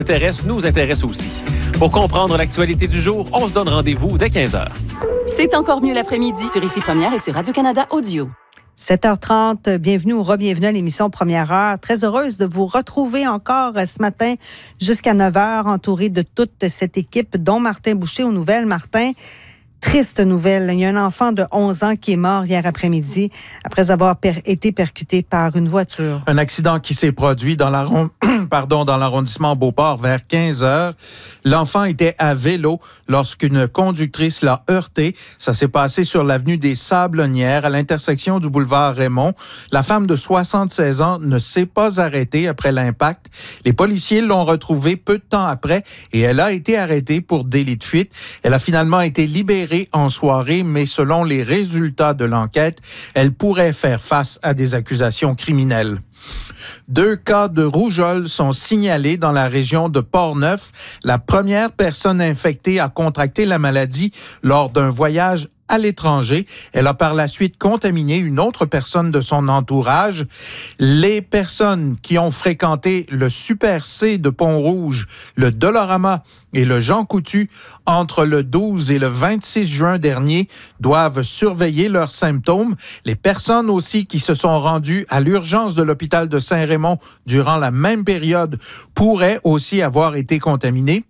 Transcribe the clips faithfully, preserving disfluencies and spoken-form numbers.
intéresse nous intéresse aussi. Pour comprendre l'actualité du jour, on se donne rendez-vous dès quinze heures. C'est encore mieux l'après-midi sur Ici Première et sur Radio-Canada Audio. sept heures trente, bienvenue ou re-bienvenue à l'émission Première Heure. Très heureuse de vous retrouver encore ce matin jusqu'à neuf heures, entourée de toute cette équipe, dont Martin Boucher aux nouvelles. Martin, triste nouvelle. Il y a un enfant de onze ans qui est mort hier après-midi après avoir per- été percuté par une voiture. Un accident qui s'est produit dans, la ron- Pardon, dans l'arrondissement Beauport vers quinze heures. L'enfant était à vélo lorsqu'une conductrice l'a heurté. Ça s'est passé sur l'avenue des Sablonnières à l'intersection du boulevard Raymond. La femme de soixante-seize ans ne s'est pas arrêtée après l'impact. Les policiers l'ont retrouvée peu de temps après et elle a été arrêtée pour délit de fuite. Elle a finalement été libérée en soirée, mais selon les résultats de l'enquête, elle pourrait faire face à des accusations criminelles. Deux cas de rougeole sont signalés dans la région de Portneuf. La première personne infectée a contracté la maladie lors d'un voyage à l'étranger. Elle a par la suite contaminé une autre personne de son entourage. Les personnes qui ont fréquenté le Super C de Pont-Rouge, le Dolorama et le Jean Coutu entre le douze et le vingt-six juin dernier doivent surveiller leurs symptômes. Les personnes aussi qui se sont rendues à l'urgence de l'hôpital de Saint-Raymond durant la même période pourraient aussi avoir été contaminées.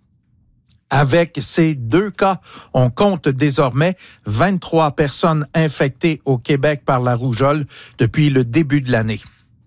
Avec ces deux cas, on compte désormais vingt-trois personnes infectées au Québec par la rougeole depuis le début de l'année.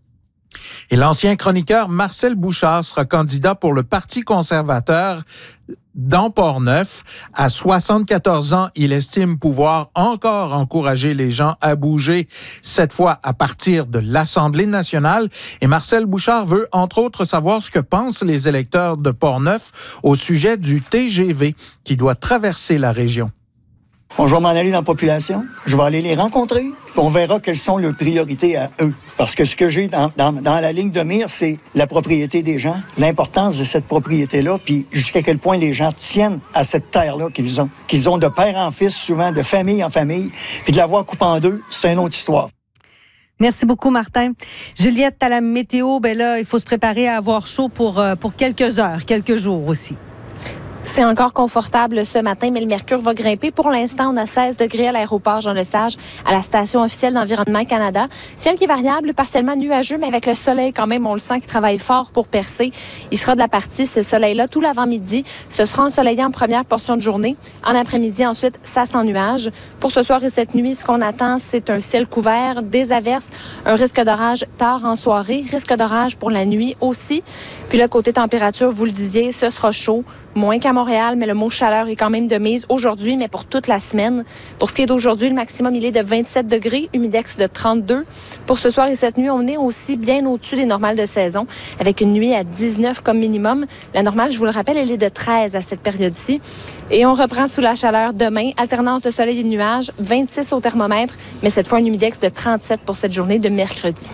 Et l'ancien chroniqueur Marcel Bouchard sera candidat pour le Parti conservateur dans Portneuf. À soixante-quatorze ans, il estime pouvoir encore encourager les gens à bouger, cette fois à partir de l'Assemblée nationale. Et Marcel Bouchard veut, entre autres, savoir ce que pensent les électeurs de Portneuf au sujet du T G V qui doit traverser la région. Bon, je vais m'en aller dans la population, je vais aller les rencontrer, puis on verra quelles sont leurs priorités à eux. Parce que ce que j'ai dans, dans, dans la ligne de mire, c'est la propriété des gens, l'importance de cette propriété-là, puis jusqu'à quel point les gens tiennent à cette terre-là qu'ils ont. Qu'ils ont de père en fils, souvent de famille en famille, puis de la voir coupée en deux, c'est une autre histoire. Merci beaucoup, Martin. Juliette, à la météo, ben là, il faut se préparer à avoir chaud pour, pour quelques heures, quelques jours aussi. C'est encore confortable ce matin, mais le mercure va grimper. Pour l'instant, on a seize degrés à l'aéroport Jean-Lesage, à la station officielle d'Environnement Canada. Ciel qui est variable, partiellement nuageux, mais avec le soleil quand même, on le sent, qui travaille fort pour percer. Il sera de la partie, ce soleil-là, tout l'avant-midi. Ce sera ensoleillé en première portion de journée. En après-midi, ensuite, ça sans nuage. Pour ce soir et cette nuit, ce qu'on attend, c'est un ciel couvert, des averses, un risque d'orage tard en soirée, risque d'orage pour la nuit aussi. Puis là, côté température, vous le disiez, ce sera chaud. Moins qu'à Montréal, mais le mot chaleur est quand même de mise aujourd'hui, mais pour toute la semaine. Pour ce qui est d'aujourd'hui, le maximum, il est de vingt-sept degrés, humidex de trente-deux. Pour ce soir et cette nuit, on est aussi bien au-dessus des normales de saison, avec une nuit à dix-neuf comme minimum. La normale, je vous le rappelle, elle est de treize à cette période-ci. Et on reprend sous la chaleur demain, alternance de soleil et de nuages, vingt-six au thermomètre, mais cette fois un humidex de trente-sept pour cette journée de mercredi.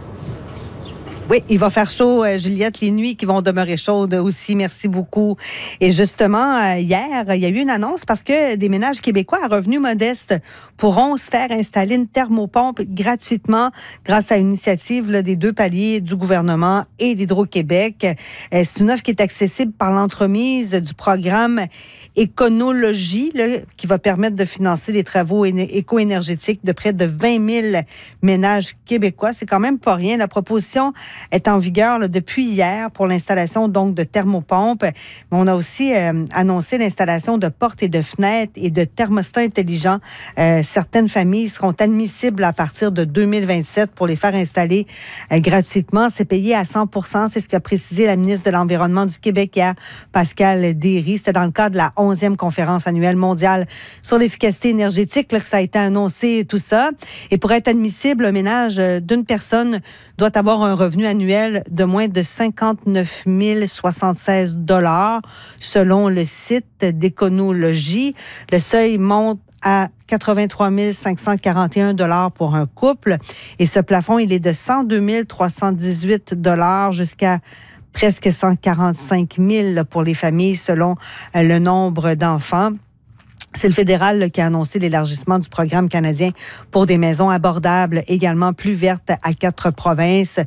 Oui, il va faire chaud, euh, Juliette, les nuits qui vont demeurer chaudes aussi. Merci beaucoup. Et justement, euh, hier, il y a eu une annonce parce que des ménages québécois à revenus modestes pourront se faire installer une thermopompe gratuitement grâce à une initiative là, des deux paliers du gouvernement et d'Hydro-Québec. Euh, c'est une offre qui est accessible par l'entremise du programme Éconologie, là, qui va permettre de financer des travaux é- éco-énergétiques de près de vingt mille ménages québécois. C'est quand même pas rien. La proposition est en vigueur là, depuis hier pour l'installation donc de thermopompes. Mais on a aussi euh, annoncé l'installation de portes et de fenêtres et de thermostats intelligents. Euh, certaines familles seront admissibles à partir de deux mille vingt-sept pour les faire installer euh, gratuitement. C'est payé à cent pour cent. C'est ce qu'a précisé la ministre de l'Environnement du Québec hier, Pascale Derry. C'était dans le cadre de la onzième conférence annuelle mondiale sur l'efficacité énergétique là, que ça a été annoncé, tout ça. Et pour être admissible, un ménage d'une personne doit avoir un revenu annuel de moins de cinquante-neuf mille soixante-seize dollars selon le site d'Éconologie. Le seuil monte à quatre-vingt-trois mille cinq cent quarante et un dollars pour un couple et ce plafond, il est de cent deux mille trois cent dix-huit dollars jusqu'à presque cent quarante-cinq mille pour les familles selon le nombre d'enfants. C'est le fédéral là, qui a annoncé l'élargissement du programme canadien pour des maisons abordables, également plus vertes à quatre provinces.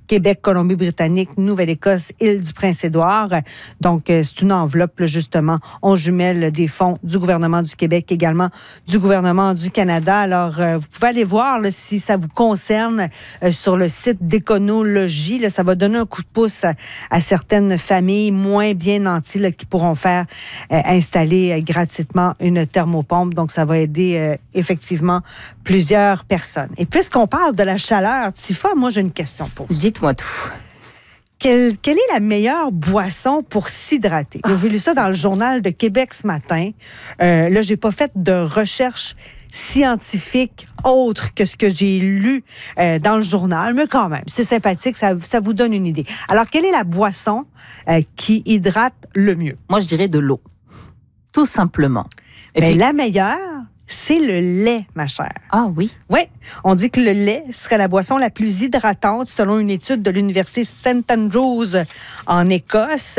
Québec, Colombie-Britannique, Nouvelle-Écosse, Île-du-Prince-Édouard. Donc, euh, c'est une enveloppe, là, justement. On jumelle des fonds du gouvernement du Québec, également du gouvernement du Canada. Alors, euh, vous pouvez aller voir là, si ça vous concerne euh, sur le site d'Éconologie. Là, ça va donner un coup de pouce à, à certaines familles moins bien nanties là, qui pourront faire euh, installer euh, gratuitement une thermopompe. Donc, ça va aider euh, effectivement plusieurs personnes. Et puisqu'on parle de la chaleur, Tifa, moi, j'ai une question pour vous. Dites-moi tout. Quelle, quelle est la meilleure boisson pour s'hydrater? Oh, j'ai lu ça dans le Journal de Québec ce matin. Euh, là, j'ai pas fait de recherche scientifique autre que ce que j'ai lu euh, dans le journal, mais quand même, c'est sympathique, ça, ça vous donne une idée. Alors, quelle est la boisson euh, qui hydrate le mieux? Moi, je dirais de l'eau. Tout simplement. Et ben, puis... la meilleure, c'est le lait, ma chère. Ah oui? Oui, on dit que le lait serait la boisson la plus hydratante selon une étude de l'Université Saint Andrews en Écosse.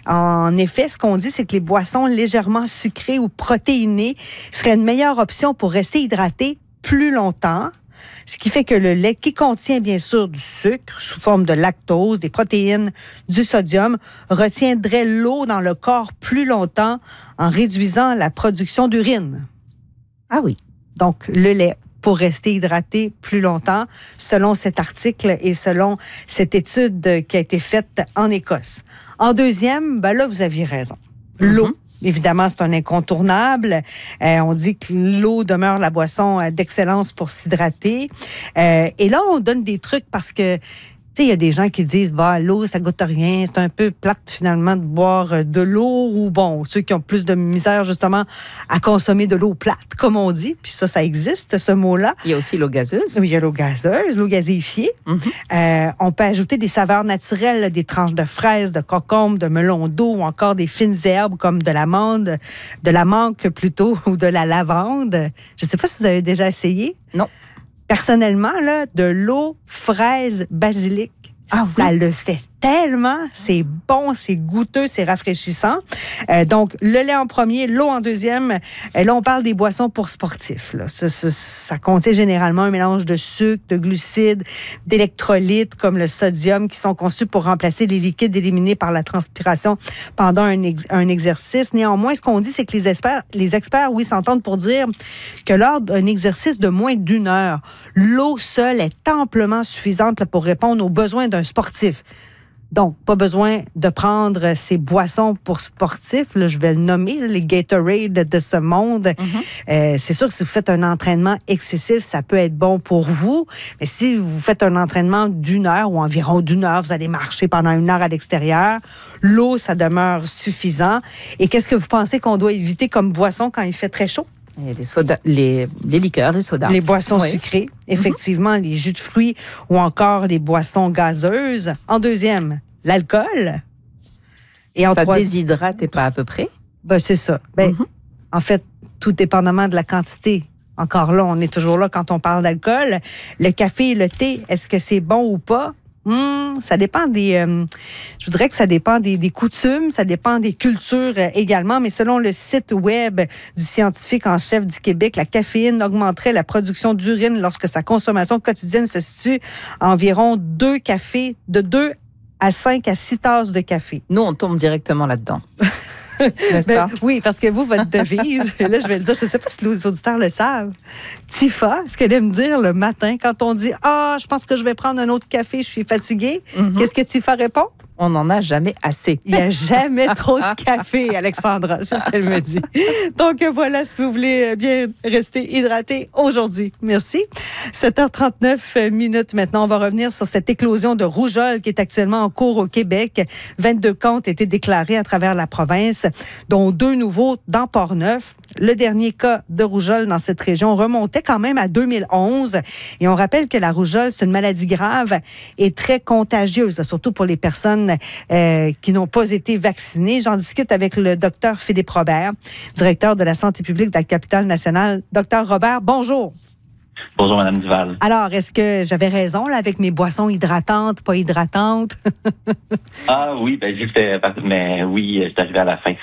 En effet, ce qu'on dit, c'est que les boissons légèrement sucrées ou protéinées seraient une meilleure option pour rester hydraté plus longtemps. Ce qui fait que le lait, qui contient bien sûr du sucre sous forme de lactose, des protéines, du sodium, retiendrait l'eau dans le corps plus longtemps en réduisant la production d'urine. Ah oui. Donc, le lait pour rester hydraté plus longtemps, selon cet article et selon cette étude qui a été faite en Écosse. En deuxième, ben là, vous aviez raison. L'eau. Mm-hmm. Évidemment, c'est un incontournable. Euh, on dit que l'eau demeure la boisson d'excellence pour s'hydrater. Euh, et là, on donne des trucs parce que tu sais, il y a des gens qui disent, bah, l'eau, ça goûte rien, c'est un peu plate finalement de boire de l'eau, ou bon, ceux qui ont plus de misère justement à consommer de l'eau plate, comme on dit, puis ça, ça existe, ce mot-là. Il y a aussi l'eau gazeuse. Oui, il y a l'eau gazeuse, l'eau gazéifiée. Mm-hmm. Euh, on peut ajouter des saveurs naturelles, des tranches de fraises, de concombre, de melon d'eau, ou encore des fines herbes comme de l'amande, de la menthe plutôt, ou de la lavande. Je ne sais pas si vous avez déjà essayé. Non. Personnellement, là, de l'eau, fraise, basilic, ah, ça oui? le fait tellement. C'est bon, c'est goûteux, c'est rafraîchissant. Euh, donc, le lait en premier, l'eau en deuxième. Et là, on parle des boissons pour sportifs. Là. Ça, ça, ça contient généralement un mélange de sucre, de glucides, d'électrolytes comme le sodium qui sont conçus pour remplacer les liquides éliminés par la transpiration pendant un, ex- un exercice. Néanmoins, ce qu'on dit, c'est que les experts, les experts, oui, s'entendent pour dire que lors d'un exercice de moins d'une heure, l'eau seule est amplement suffisante là, pour répondre aux besoins d'un sportif. Donc, pas besoin de prendre ces boissons pour sportifs. Là, je vais le nommer, là, les Gatorade de ce monde. Mm-hmm. Euh, c'est sûr que si vous faites un entraînement excessif, ça peut être bon pour vous. Mais si vous faites un entraînement d'une heure ou environ d'une heure, vous allez marcher pendant une heure à l'extérieur, l'eau, ça demeure suffisant. Et qu'est-ce que vous pensez qu'on doit éviter comme boisson quand il fait très chaud? Les, sodas, les, les liqueurs, les sodas. Les boissons oui. sucrées, effectivement, mm-hmm. les jus de fruits ou encore les boissons gazeuses. En deuxième, l'alcool. Et en ça trois... déshydrate et pas à peu près? Ben, c'est ça. Ben, mm-hmm. En fait, tout dépendamment de la quantité. Encore là, on est toujours là quand on parle d'alcool. Le café et le thé, est-ce que c'est bon ou pas? Hum, ça dépend des... Euh, je voudrais que ça dépend des, des coutumes, ça dépend des cultures euh, également, mais selon le site web du scientifique en chef du Québec, la caféine augmenterait la production d'urine lorsque sa consommation quotidienne se situe à environ deux cafés, de deux à cinq à six tasses de café. Nous, on tombe directement là-dedans. N'est-ce ben, pas? Oui, parce que vous, votre devise, là, je vais le dire, je ne sais pas si les auditeurs le savent. Tifa, ce qu'elle aime dire le matin, quand on dit « Ah, je pense que je vais prendre un autre café, je suis fatiguée mm-hmm. », qu'est-ce que Tifa répond? On n'en a jamais assez. Il n'y a jamais trop de café, Alexandra. C'est ce qu'elle me dit. Donc, voilà, si vous voulez bien rester hydraté aujourd'hui. Merci. sept heures trente-neuf minutes maintenant. On va revenir sur cette éclosion de rougeole qui est actuellement en cours au Québec. vingt-deux cas ont été déclarés à travers la province, dont deux nouveaux dans Port-Neuf. Le dernier cas de rougeole dans cette région remontait quand même à deux mille onze. Et on rappelle que la rougeole, c'est une maladie grave et très contagieuse, surtout pour les personnes euh, qui n'ont pas été vaccinées. J'en discute avec le docteur Philippe Robert, directeur de la santé publique de la capitale nationale. Docteur Robert, bonjour. Bonjour, Mme Duval. Alors, est-ce que j'avais raison là, avec mes boissons hydratantes, pas hydratantes? Ah oui, ben juste, mais oui, je suis arrivé à la fin.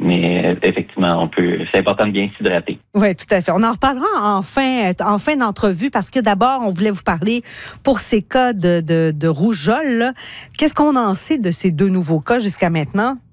mais effectivement, on peut. C'est important de bien s'hydrater. Oui, tout à fait. On en reparlera en fin, en fin d'entrevue parce que d'abord, on voulait vous parler pour ces cas de, de, de rougeole. Là. Qu'est-ce qu'on en sait de ces deux nouveaux cas jusqu'à maintenant?